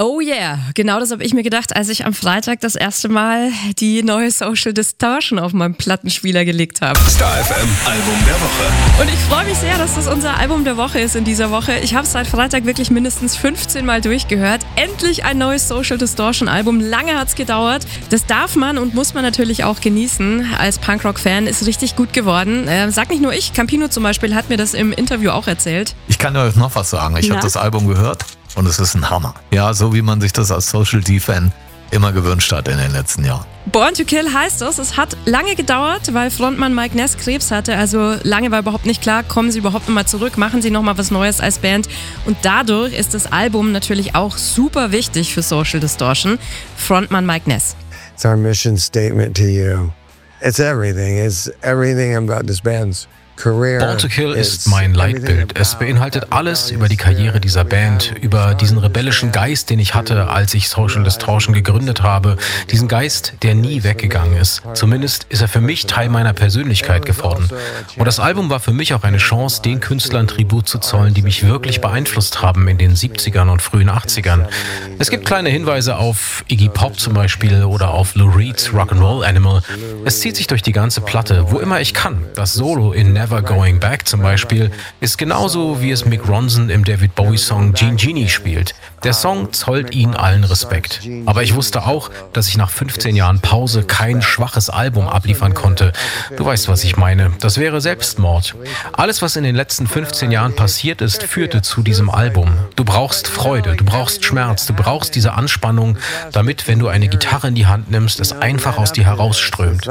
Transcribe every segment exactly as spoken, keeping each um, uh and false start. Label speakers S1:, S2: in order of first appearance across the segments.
S1: Oh yeah, genau das habe ich mir gedacht, als ich am Freitag das erste Mal die neue Social Distortion auf meinem Plattenspieler gelegt habe.
S2: Star F M Album der Woche.
S1: Und ich freue mich sehr, dass das unser Album der Woche ist in dieser Woche. Ich habe es seit Freitag wirklich mindestens fünfzehn Mal durchgehört. Endlich ein neues Social Distortion Album. Lange hat es gedauert. Das darf man und muss man natürlich auch genießen. Als Punkrock-Fan ist richtig gut geworden. Äh, sag nicht nur ich, Campino zum Beispiel hat mir das im Interview auch erzählt.
S3: Ich kann euch noch was sagen. Ich habe das Album gehört und es ist ein Hammer. Ja, so wie man sich das als Social D-Fan immer gewünscht hat in den letzten Jahren.
S1: Born to Kill heißt es. Es hat lange gedauert, weil Frontmann Mike Ness Krebs hatte. Also lange war überhaupt nicht klar, kommen sie überhaupt nochmal zurück, machen sie nochmal was Neues als Band. Und dadurch ist das Album natürlich auch super wichtig für Social Distortion. Frontmann Mike Ness.
S4: It's our mission statement to you. It's everything. It's everything about this band's career.
S5: Born to Kill ist mein Leitbild. Es beinhaltet alles über die Karriere dieser Band, über diesen rebellischen Geist, den ich hatte, als ich Social Distortion gegründet habe. Diesen Geist, der nie weggegangen ist. Zumindest ist er für mich Teil meiner Persönlichkeit geworden. Und das Album war für mich auch eine Chance, den Künstlern Tribut zu zollen, die mich wirklich beeinflusst haben in den siebzigern und frühen achtzigern. Es gibt kleine Hinweise auf Iggy Pop zum Beispiel oder auf Lou Reeds Rock'n'Roll Animal. Es zieht sich durch die ganze Platte, wo immer ich kann. Das Solo in Never Going Back zum Beispiel ist genauso, wie es Mick Ronson im David Bowie-Song Gene Genie spielt. Der Song zollt ihnen allen Respekt. Aber ich wusste auch, dass ich nach fünfzehn Jahren Pause kein schwaches Album abliefern konnte. Du weißt, was ich meine. Das wäre Selbstmord. Alles, was in den letzten fünfzehn Jahren passiert ist, führte zu diesem Album. Du brauchst Freude, du brauchst Schmerz, du brauchst diese Anspannung, damit, wenn du eine Gitarre in die Hand nimmst, es einfach aus dir herausströmt.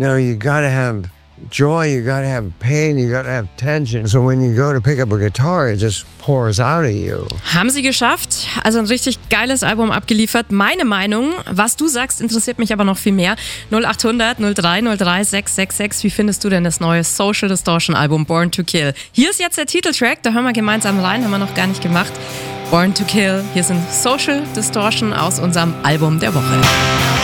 S4: Joy, you gotta have pain, you gotta have tension. So when you go to pick up a guitar, it just pours out of you.
S1: Haben sie geschafft. Also ein richtig geiles Album abgeliefert. Meine Meinung, was du sagst, interessiert mich aber noch viel mehr. null acht hundert null drei null drei sechs sechs sechs. Wie findest du denn das neue Social Distortion Album Born to Kill? Hier ist jetzt der Titeltrack, da hören wir gemeinsam rein, haben wir noch gar nicht gemacht. Born to Kill. Hier sind Social Distortion aus unserem Album der Woche.